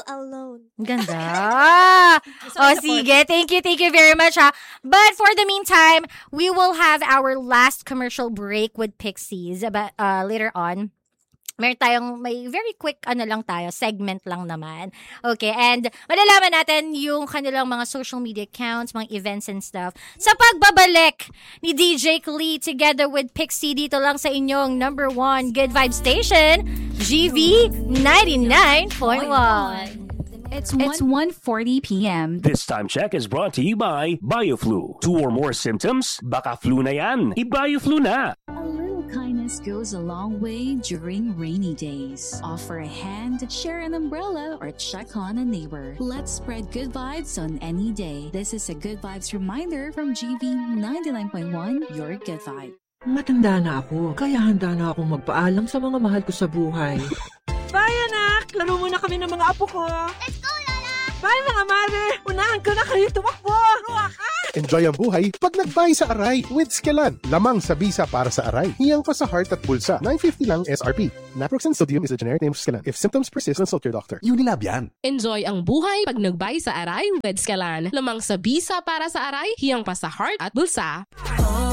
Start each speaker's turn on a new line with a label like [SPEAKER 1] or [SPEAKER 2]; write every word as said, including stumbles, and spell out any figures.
[SPEAKER 1] alone.
[SPEAKER 2] Ganda. O sige, thank you, thank you very much ha. But for the meantime, we will have our last commercial break with Pixies about, uh, later on. Meron tayong, may very quick, ano lang tayo, segment lang naman. Okay, and malalaman natin yung kanilang mga social media accounts, mga events and stuff. Sa pagbabalik ni D J Klee together with Pixie dito lang sa inyong number one Good Vibe Station, G V ninety-nine point one.
[SPEAKER 3] It's it's one forty p.m.
[SPEAKER 4] This time check is brought to you by BioFlu. Two or more symptoms? Baka flu na yan. I-BioFlu na.
[SPEAKER 3] A little kindness goes a long way during rainy days. Offer a hand, share an umbrella, or check on a neighbor. Let's spread good vibes on any day. This is a Good Vibes reminder from G V ninety-nine point one, your good vibe.
[SPEAKER 5] Matanda na ako, kaya handa na akong magpaalam sa mga mahal ko sa buhay. Bye, anak! Laro muna kami ng mga apo ko.
[SPEAKER 1] Let's go, Lola!
[SPEAKER 5] Bye, mga mare! Unahan ko na kayo tumakbo!
[SPEAKER 6] Enjoy ang buhay pag nag-buy sa Aray with Skelan. Lamang sa bisa para sa Aray. Hiyang pa sa heart at bulsa. nine fifty lang S R P. Naproxen sodium is a generic name of Skelan. If symptoms persist, consult your doctor.
[SPEAKER 7] Unilab yan.
[SPEAKER 8] Enjoy ang buhay pag nag-buy sa Aray with Skelan. Lamang sa bisa para sa Aray, hiyang pa sa heart at bulsa.